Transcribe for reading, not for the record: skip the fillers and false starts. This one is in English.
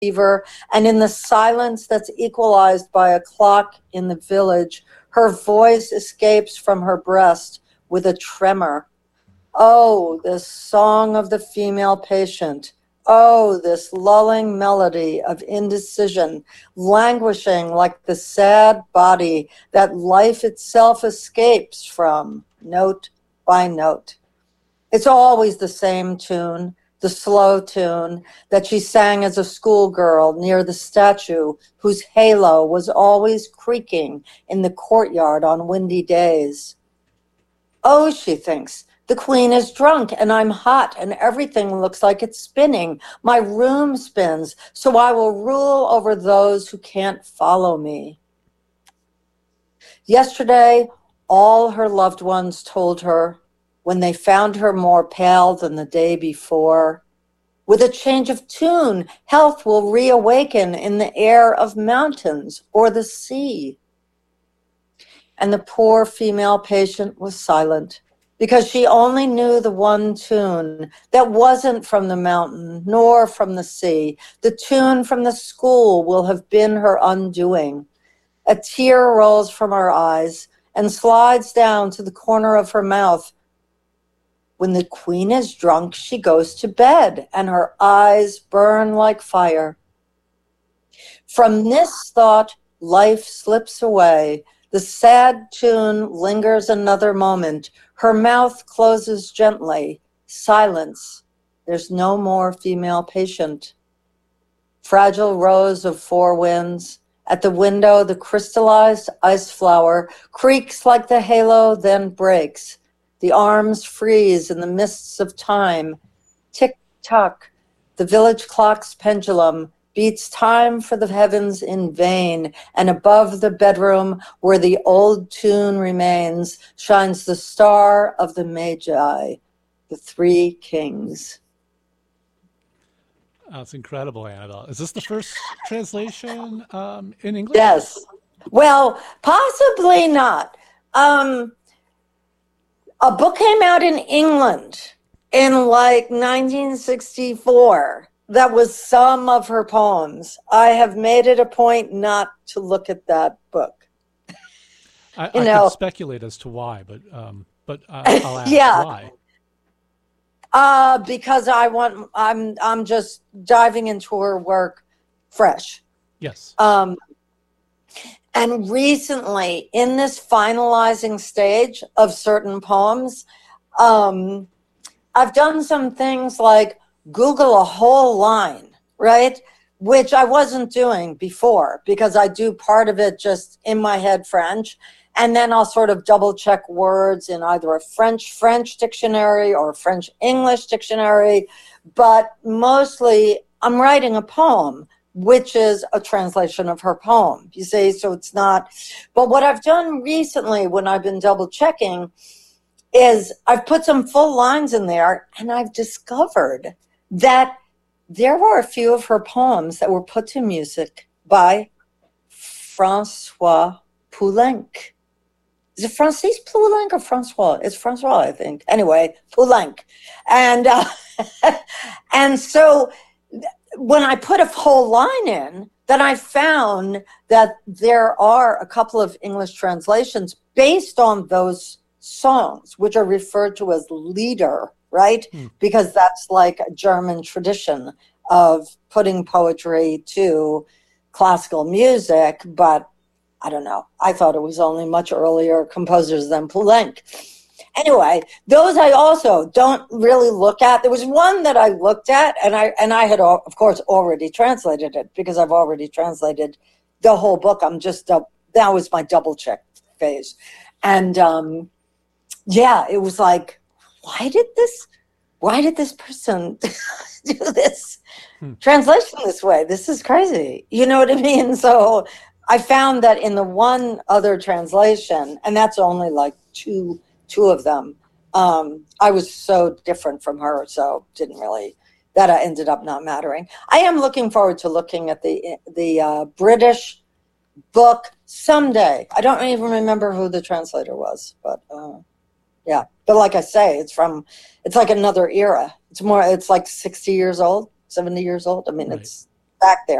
fever, and in the silence that's equalized by a clock in the village, her voice escapes from her breast with a tremor. Oh, this song of the female patient. Oh, this lulling melody of indecision, languishing like the sad body that life itself escapes from, note by note. It's always the same tune, the slow tune that she sang as a schoolgirl near the statue whose halo was always creaking in the courtyard on windy days. Oh, she thinks, the queen is drunk and I'm hot and everything looks like it's spinning. My room spins, so I will rule over those who can't follow me. Yesterday, all her loved ones told her, when they found her more pale than the day before, with a change of tune, health will reawaken in the air of mountains or the sea. And the poor female patient was silent because she only knew the one tune that wasn't from the mountain nor from the sea. The tune from the school will have been her undoing. A tear rolls from her eyes and slides down to the corner of her mouth. When the queen is drunk, she goes to bed and her eyes burn like fire. From this thought, life slips away. The sad tune lingers another moment. Her mouth closes gently. Silence. There's no more female patient. Fragile rose of four winds. At the window, the crystallized ice flower creaks like the halo, then breaks. The arms freeze in the mists of time. Tick-tock. The village clock's pendulum beats time for the heavens in vain, and above the bedroom where the old tune remains shines the star of the Magi, the three kings. That's incredible, Annabelle. Is this the first translation in English? Yes. Well, possibly not. A book came out in England in like 1964 that was some of her poems. I have made it a point not to look at that book. I could speculate as to why, but I'll ask why. Because I'm just diving into her work fresh. Yes. And recently, in this finalizing stage of certain poems, I've done some things like Google a whole line, right? Which I wasn't doing before because I do part of it just in my head French. And then I'll sort of double check words in either a French dictionary or a French-English dictionary. But mostly I'm writing a poem, which is a translation of her poem, you see, so it's not. But what I've done recently when I've been double checking is I've put some full lines in there, and I've discovered that there were a few of her poems that were put to music by Francois Poulenc. Is it Francis Poulenc or Francois? It's Francois, I think. Anyway, Poulenc. And so when I put a whole line in, then I found that there are a couple of English translations based on those songs, which are referred to as Lieder, right? Because that's like a German tradition of putting poetry to classical music, but I don't know. I thought it was only much earlier composers than Poulenc. Anyway, those I also don't really look at. There was one that I looked at, and I had, of course, already translated it because I've already translated the whole book. That was my double check phase. And it was like, why did this person do this translation this way? This is crazy. You know what I mean? So I found that in the one other translation, and that's only like two of them, I was so different from her, so that ended up not mattering. I am looking forward to looking at the British book someday. I don't even remember who the translator was, but yeah. But like I say, it's like another era. It's like 60 years old, 70 years old. I mean, right. back there.